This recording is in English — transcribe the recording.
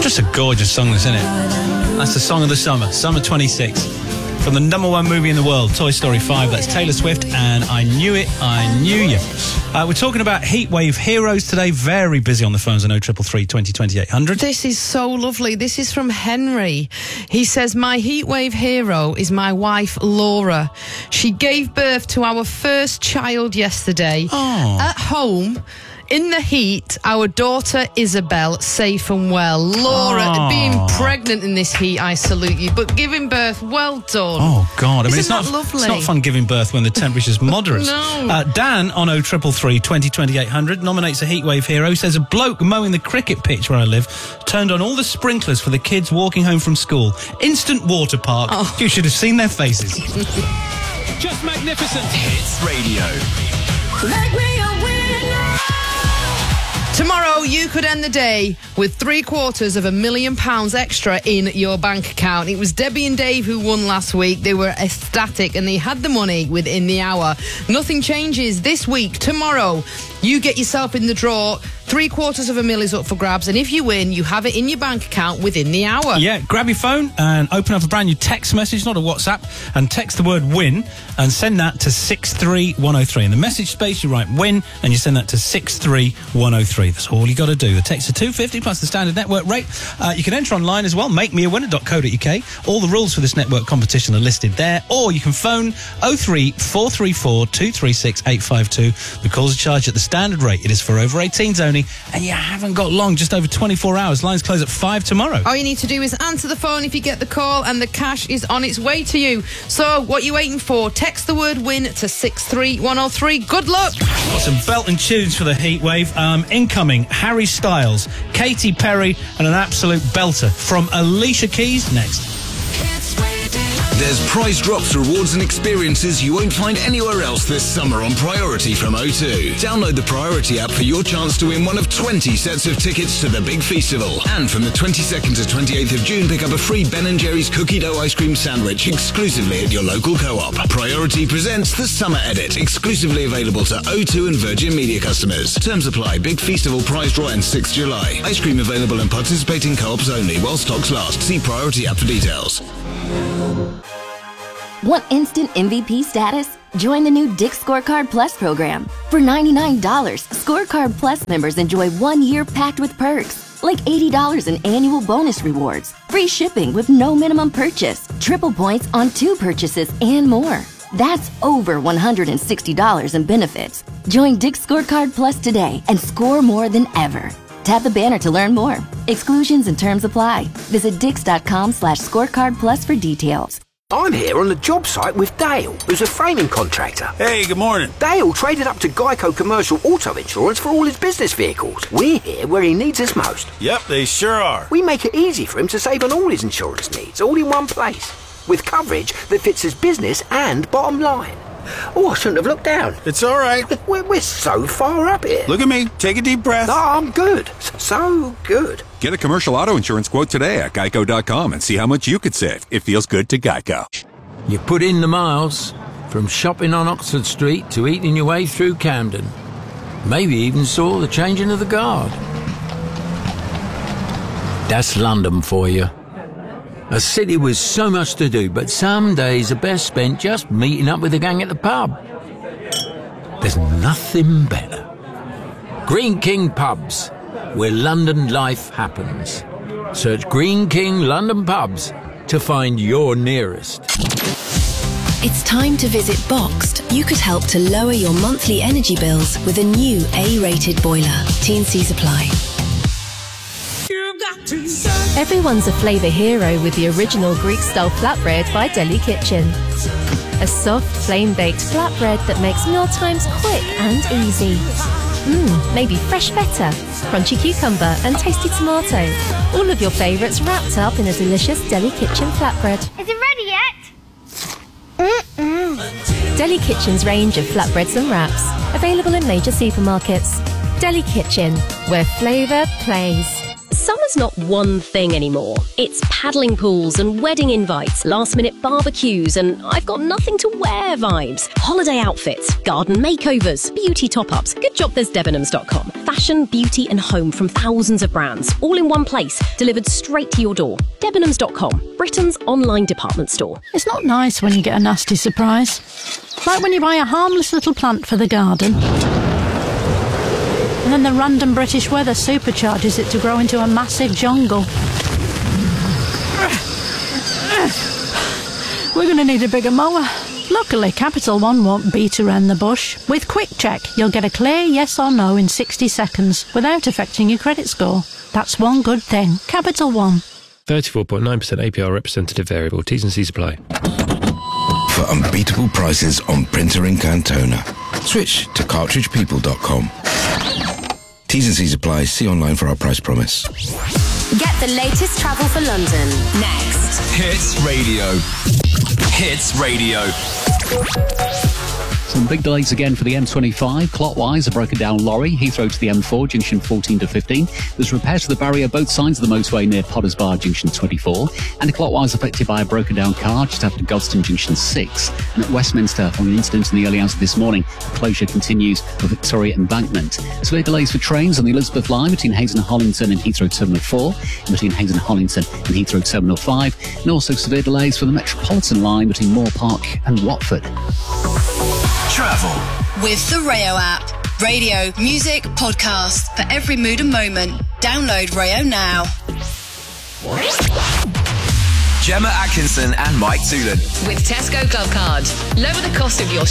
Just a gorgeous song, isn't it? That's the song of the summer, Summer 26. From the #1 movie in the world, Toy Story 5. That's Taylor Swift, and I Knew It, I Knew You. We're talking about heatwave heroes today. Very busy on the phones on 0333 20 800. This is so lovely. This is from Henry. He says, my heatwave hero is my wife, Laura. She gave birth to our first child yesterday. At home. In the heat, our daughter Isabel, safe and well. Laura, being pregnant in this heat, I salute you. But giving birth, well done. Oh, God. I mean, it's not lovely? It's not fun giving birth when the temperature's moderate. No. Dan on 0333 20 800 nominates a heatwave hero. Says a bloke mowing the cricket pitch where I live turned on all the sprinklers for the kids walking home from school. Instant water park. You should have seen their faces. Just magnificent. Hits Radio. Make me a winner. Tomorrow, you could end the day with £750,000 extra in your bank account. It was Debbie and Dave who won last week. They were ecstatic and they had the money within the hour. Nothing changes this week. Tomorrow, you get yourself in the draw. £750,000 is up for grabs, and if you win, you have it in your bank account within the hour. Yeah, grab your phone and open up a brand new text message, not a WhatsApp, and text the word WIN and send that to 63103. In the message space, you write WIN and you send that to 63103. That's all you got to do. The text is $2.50 plus the standard network rate. You can enter online as well, makemeawinner.co.uk. All the rules for this network competition are listed there, or you can phone 03434 236 852. The calls are charged at the standard rate. It is for over 18s only, and you haven't got long, just over 24 hours. Lines close at 5 tomorrow. All you need to do is answer the phone if you get the call, and the cash is on its way to you. So what are you waiting for? Text the word WIN to 63103. Good luck. Got some belting tunes for the heat wave. Incoming, Harry Styles, Katy Perry, and an absolute belter from Alicia Keys next. There's prize drops, rewards and experiences you won't find anywhere else this summer on Priority from O2. Download the Priority app for your chance to win one of 20 sets of tickets to the Big Festival. And from the 22nd to 28th of June, pick up a free Ben & Jerry's cookie dough ice cream sandwich exclusively at your local co-op. Priority presents the Summer Edit, exclusively available to O2 and Virgin Media customers. Terms apply. Big Festival prize draw ends 6th July. Ice cream available in participating co-ops only while stocks last. See Priority app for details. Want instant MVP status? Join the new Dick's Scorecard Plus program. For $99, Scorecard Plus members enjoy 1 year packed with perks, like $80 in annual bonus rewards, free shipping with no minimum purchase, triple points on 2 purchases, and more. That's over $160 in benefits. Join Dick's Scorecard Plus today and score more than ever. Tap the banner to learn more. Exclusions and terms apply. Visit dix.com/scorecard plus for details. I'm here on the job site with Dale, who's a framing contractor. Hey, good morning. Dale traded up to Geico Commercial Auto Insurance for all his business vehicles. We're here where he needs us most. Yep, they sure are. We make it easy for him to save on all his insurance needs, all in one place, with coverage that fits his business and bottom line. Oh, I shouldn't have looked down. It's all right. We're so far up here. Look at me. Take a deep breath. No, I'm good. So good. Get a commercial auto insurance quote today at geico.com and see how much you could save. It feels good to Geico. You put in the miles, from shopping on Oxford Street to eating your way through Camden. Maybe even saw the changing of the guard. That's London for you. A city with so much to do, but some days are best spent just meeting up with the gang at the pub. There's nothing better. Green King Pubs, where London life happens. Search Green King London Pubs to find your nearest. It's time to visit Boxed. You could help to lower your monthly energy bills with a new A-rated boiler. T&C's apply. Everyone's a flavour hero with the original Greek-style flatbread by Deli Kitchen. A soft, flame-baked flatbread that makes mealtimes quick and easy. Maybe fresh feta, crunchy cucumber and tasty tomato. All of your favourites wrapped up in a delicious Deli Kitchen flatbread. Is it ready yet? Deli Kitchen's range of flatbreads and wraps. Available in major supermarkets. Deli Kitchen, where flavour plays. Summer's not one thing anymore. It's paddling pools and wedding invites, last-minute barbecues, and I've got nothing to wear vibes. Holiday outfits, garden makeovers, beauty top-ups. Good job there's Debenhams.com. Fashion, beauty and home from thousands of brands, all in one place, delivered straight to your door. Debenhams.com, Britain's online department store. It's not nice when you get a nasty surprise. Like when you buy a harmless little plant for the garden, and then the random British weather supercharges it to grow into a massive jungle. We're going to need a bigger mower. Luckily, Capital One won't beat around the bush. With Quick Check, you'll get a clear yes or no in 60 seconds without affecting your credit score. That's one good thing. Capital One. 34.9% APR representative variable. T's and C's apply. For unbeatable prices on printer ink and toner, switch to cartridgepeople.com. T's and C's apply. See online for our price promise. Get the latest travel for London next. Hits Radio. Hits Radio. Some big delays again for the M25. Clockwise, a broken down lorry. Heathrow to the M4, junction 14 to 15. There's repairs to the barrier both sides of the motorway near Potters Bar, junction 24. And clockwise affected by a broken down car just after Godstone, junction 6. And at Westminster, following an incident in the early hours of this morning, the closure continues for Victoria Embankment. Severe delays for trains on the Elizabeth line between Hayes and Hollington and Heathrow Terminal 4, and between Hayes and Hollington and Heathrow Terminal 5, and also severe delays for the Metropolitan line between Moore Park and Watford. Travel with the Rayo app. Radio, music, podcast for every mood and moment. Download Rayo now. Gemma Atkinson and Mike Toolan. With Tesco Club Card. Lower the cost of your